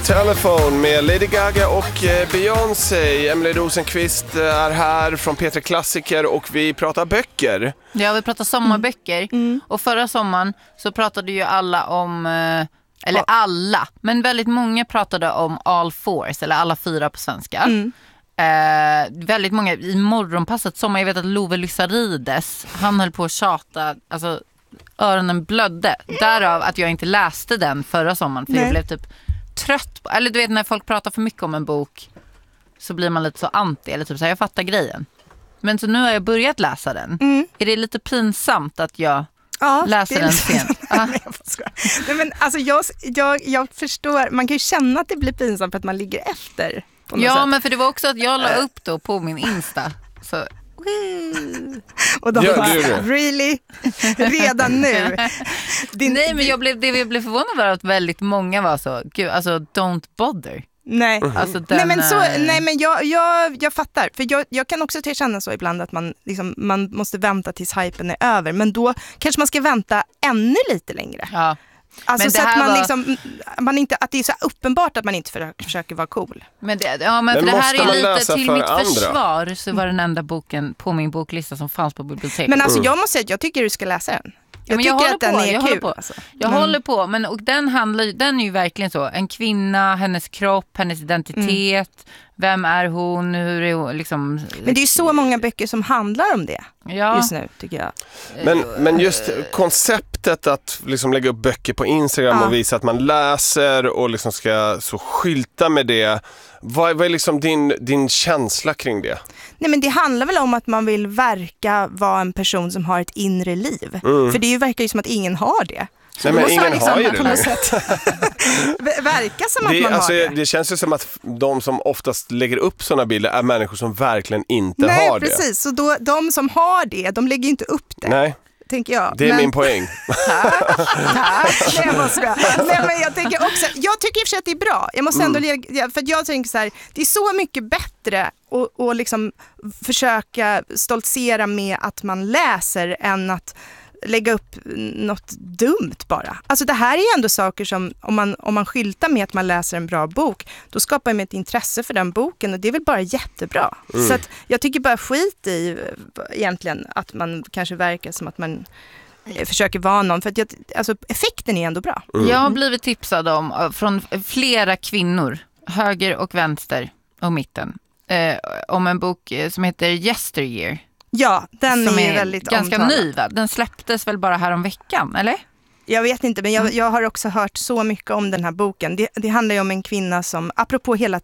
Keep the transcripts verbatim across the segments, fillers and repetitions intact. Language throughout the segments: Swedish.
Telephone med Lady Gaga och Beyoncé. Emily Rosenqvist är här från P tre Klassiker och vi pratar böcker. Ja, vi pratar sommarböcker. Mm. Och förra sommaren så pratade ju alla om, eller alla, men väldigt många pratade om All Fours, eller alla fyra på svenska. Mm. Eh, väldigt många i morgonpasset, som jag vet att Love Lysarides, han höll på att tjata, alltså öronen blödde. Därav att jag inte läste den förra sommaren, för Nej. jag blev typ trött på, eller du vet när folk pratar för mycket om en bok så blir man lite så anti, eller typ så här, jag fattar grejen. Men så nu har jag börjat läsa den. Mm. Är det lite pinsamt att jag ja, läser den sent? Nej, men alltså jag, jag, jag förstår, man kan ju känna att det blir pinsamt för att man ligger efter. Ja, sätt. Men för det var också att jag la upp då på min Insta. Så och de bara, really? Redan nu? Din, nej, men jag blev, det jag blev förvånad var att väldigt många var så, gud, alltså don't bother. Nej, mm-hmm. alltså, den, nej men, så, nej, men jag, jag, jag fattar. För jag, jag kan också känna så ibland att man, liksom, man måste vänta tills hypen är över. Men då kanske man ska vänta ännu lite längre. Ja. Alltså så att man var... liksom man inte, att det är så uppenbart att man inte försöker, försöker vara cool. Men det, ja, men, men för det här är lite till mitt andra? försvar så var den enda boken på min boklista som fanns på biblioteket. Men alltså jag måste säga att jag tycker du ska läsa den. Jag men tycker jag att den på, är jag kul. Håller alltså. Jag mm. håller på, men och den handlar den är ju verkligen så, en kvinna, hennes kropp, hennes identitet, mm. vem är hon, hur är hon liksom. Men det är ju så många böcker som handlar om det. Ja. Just nu tycker jag. Men men just konceptet att liksom lägga upp böcker på Instagram ja. och visa att man läser och liksom ska så skylta med det. Vad, vad är liksom din, din känsla kring det? Nej, men det handlar väl om att man vill verka vara en person som har ett inre liv. Mm. För det är ju, verkar ju som att ingen har det. Så Nej, men ingen liksom, har ju det. På något sätt verka som det, att man alltså, har det. Det känns ju som att de som oftast lägger upp sådana bilder är människor som verkligen inte Nej, har det. Nej, precis. Så då, de som har det, de lägger inte upp det. Nej. Tänker jag. Det är men... min poäng. Tack. Tack. Nej, jag måste Nej, men jag tänker också, jag tycker i och för sig att det är bra. Jag måste ändå mm. lägga, för jag tänker så här, det är så mycket bättre att och liksom försöka stoltsera med att man läser än att lägga upp något dumt bara. Alltså det här är ju ändå saker som om man, om man skyltar med att man läser en bra bok, då skapar man ett intresse för den boken och det är väl bara jättebra. Mm. Så att jag tycker bara skit i egentligen att man kanske verkar som att man försöker vara någon, för att jag, alltså effekten är ändå bra. Mm. Jag har blivit tipsad om från flera kvinnor, höger och vänster och mitten, eh, om en bok som heter Yesteryear. Ja, den som är, är väldigt ganska omtalad. ny, va? Den släpptes väl bara här om veckan, eller? Jag vet inte, men jag, jag har också hört så mycket om den här boken. Det, det handlar ju om en kvinna som, apropå hela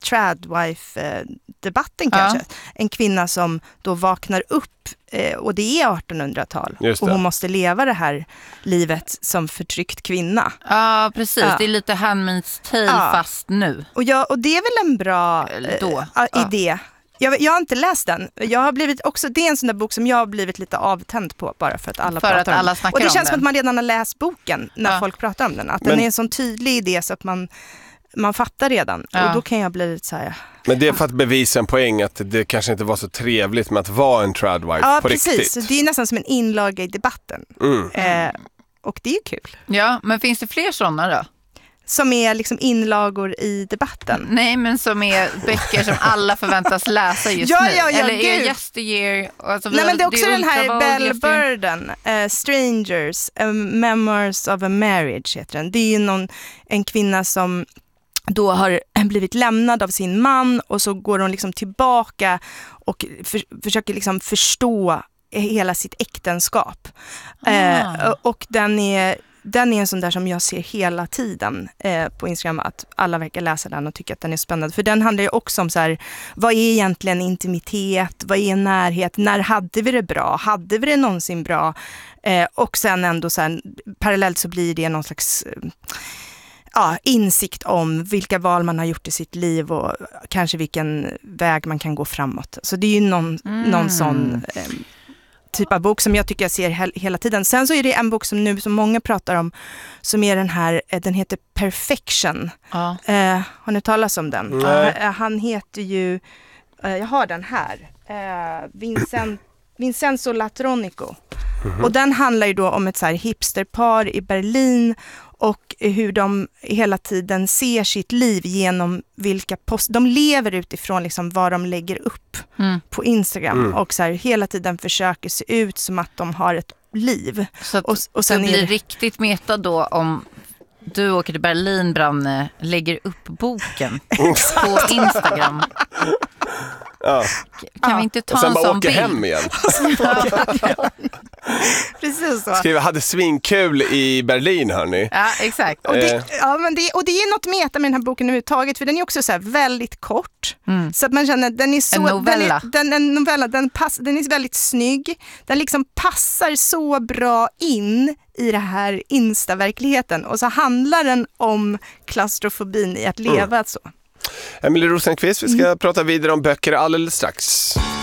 tradwife-debatten kanske, ja. en kvinna som då vaknar upp, eh, och det är artonhundratal, och hon måste leva det här livet som förtryckt kvinna. Ja, precis. Ja. Det är lite Handmaid's Tale ja. fast nu. Och, jag, och det är väl en bra eh, då. Ja. idé. Jag, jag har inte läst den. Jag har blivit också, det är en sån där bok som jag har blivit lite avtänd på bara för att alla för pratar att alla om den. Och det känns den. som att man redan har läst boken när ja. folk pratar om den. Att men, den är en sån tydlig idé så att man, man fattar redan. Ja. Och då kan jag bli lite så här. Men det är för att bevisa en poäng att det kanske inte var så trevligt med att vara en tradwife ja, på precis. riktigt. Det är nästan som en inlaga i debatten. Mm. Eh, och det är kul. Ja, men finns det fler sådana då? Som är liksom inlagor i debatten. Nej, men som är böcker som alla förväntas läsa just ja, nu. Ja, ja, Eller gud. är Yesteryear. Alltså, Nej, men det är också det är den här Belle Yesteryear. Burden, uh, Strangers, uh, Memoirs of a Marriage heter den. Det är ju någon, en kvinna som då har blivit lämnad av sin man och så går hon liksom tillbaka och för, försöker liksom förstå hela sitt äktenskap. Ah. Uh, och den är... Den är en sån där som jag ser hela tiden eh, på Instagram, att alla verkar läsa den och tycker att den är spännande. För den handlar ju också om så här, vad är egentligen intimitet? Vad är närhet? När hade vi det bra? Hade vi det någonsin bra? Eh, och sen ändå så här, parallellt så blir det någon slags eh, ja, insikt om vilka val man har gjort i sitt liv och kanske vilken väg man kan gå framåt. Så det är ju någon, mm. någon sån... Eh, typ av bok som jag tycker jag ser he- hela tiden. Sen så är det en bok som nu som många pratar om, som är den här, den heter Perfection. Ja. Eh, har ni talat om den? Eh, han heter ju, eh, jag har den här, eh, Vincent, Vincenzo Latronico. Mm-hmm. Och den handlar ju då om ett så här hipsterpar i Berlin och hur de hela tiden ser sitt liv genom vilka post... De lever utifrån liksom vad de lägger upp mm. på Instagram mm. och så här hela tiden försöker se ut som att de har ett liv. Så att och, och sen det blir det... riktigt meta då om du åker till Berlin, Branne, lägger upp boken på Instagram. Ja. Kan ja. vi inte ta och sen en bara sån åker bild? hem igen. Precis så. Skriva, hade svinkul i Berlin, hörni. Ja, exakt. Och det, ja, men det, och det är något meta med den här boken överhuvudtaget, för den är också så här väldigt kort. Mm. Så att man känner att den är så... En novella. Den är, den, en novella den, pass, den är väldigt snygg. Den liksom passar så bra in i det här Insta-verkligheten. Och så handlar den om klaustrofobin i att leva mm. så. Emilie Rosenqvist, vi ska mm. prata vidare om böcker alldeles strax.